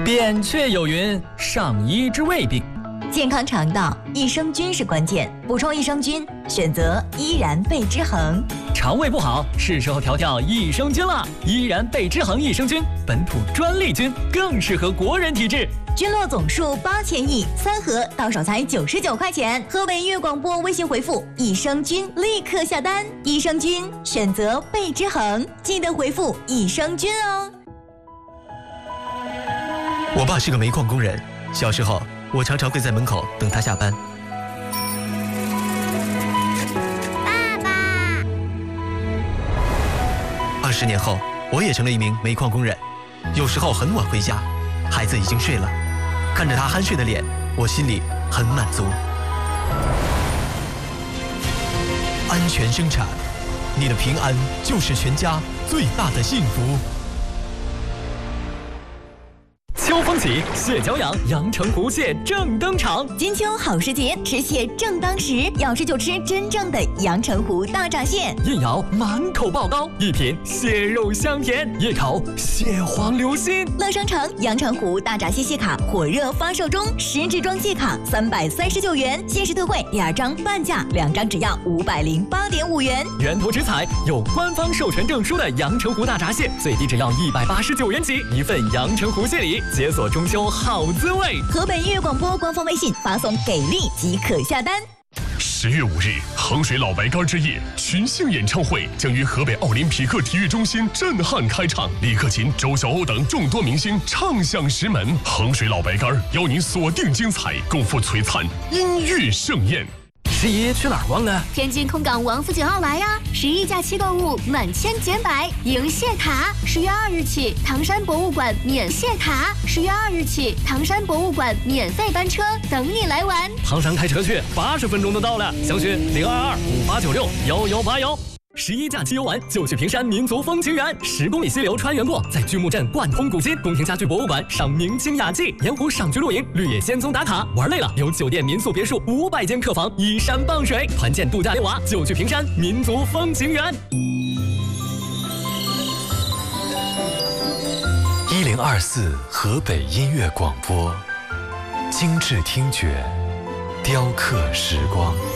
扁鹊有云：上医治未病。 健康肠道，益生菌是关键。补充益生菌，选择依然贝之恒。 肠胃不好，是时候调调益生菌了。依然贝之恒益生菌，本土专利菌，更适合国人体质。 菌落总数8000亿，3盒到手才99块钱。河北音乐广播微信回复“益生菌”立刻下单。益生菌选择贝之恒，记得回复“益生菌”哦。 我爸是个煤矿工人，小时候我常常会在门口等他下班。 爸爸 20年后，我也成了一名煤矿工人，有时候很晚回家，孩子已经睡了，看着他酣睡的脸，我心里很满足。安全生产，你的平安就是全家最大的幸福。 秋风起，蟹脚痒，阳澄湖蟹正登场。 金秋好时节，吃蟹正当时，要吃就吃真正的阳澄湖大闸蟹。 一咬满口爆膏，一品蟹肉香甜，一口蟹黄流心。 乐商城阳澄湖大闸蟹蟹卡火热发售中，10支装蟹卡339元，限时特惠，2张半价，2张只要508.5元。 源头直采，有官方授权证书的阳澄湖大闸蟹，最低只要189元起，一份阳澄湖蟹礼。解锁中秋好滋味。 河北音乐广播官方微信发送给力即可下单。 10月5日，衡水老白干之夜群星演唱会将于河北奥林匹克体育中心震撼开场，李克勤、周晓鸥等众多明星唱响石门。衡水老白干邀您锁定精彩，共赴璀璨音乐盛宴。 11去哪儿逛呢？ 天津空港王府井奥莱呀！11假期购物满千减百，赢蟹卡。10月2日起，唐山博物馆免蟹卡。10月2日起，唐山博物馆免费班车等你来玩。 唐山开车去，80分钟就到了。详询02258961181。11假期游玩就去平山民族风情园，10公里溪流穿原过，在巨木镇贯通古今，宫廷家具博物馆赏明清雅集，盐湖赏菊露营，绿野仙踪打卡。玩累了，有酒店民宿别墅500间客房，依山傍水，团建度假溜娃就去平山民族风情园。 1024河北音乐广播，精致听觉，雕刻时光。